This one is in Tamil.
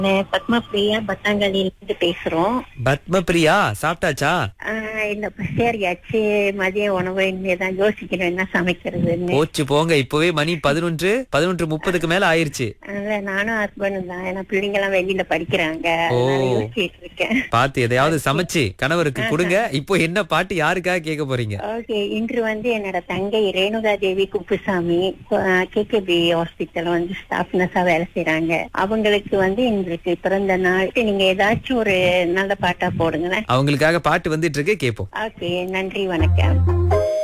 பத்மா பிரியா பத்தாங்கல்லிலிருந்து பேசுறோம். பத்மபிரியா சாப்பிட்டாச்சா? இல்ல பசியாரியாச்சு. மதிய உணவு இனிமேதான் யோசிக்கணும் என்ன சமைக்கிறதுன்னு. போச்சு போங்க, இப்பவே மணி 11:30 மேல ஆயிருச்சு. நானும் ஹஸ்பண்டும் தான். ஏன்னா பிள்ளைங்க எல்லாம் வெளியில படிக்கிறாங்க. ஓ. அதனால யோசிச்சுட்டு இருக்கேன். பாத்து எதையாவது சமைச்சு கணவருக்கு கொடுங்க. இப்போ என்ன பாட்டு யாருக்காக கேட்க போறீங்க? ஓகே, இன்று என்னோட தங்கை ரேணுகா தேவி குப்புசாமி கேகேபி ஹாஸ்பிட்டல் ஸ்டாஃப் நர்ஸா வேலை செய்யறாங்க. அவங்களுக்கு இன்றைக்கு பிறந்த நாள். நீங்க ஏதாச்சும் ஒரு நல்ல பாட்டா போடுங்களேன். அவங்களுக்காக பாட்டு வந்துட்டு இருக்கு, கேப்போம். ஓகே, நன்றி, வணக்கம்.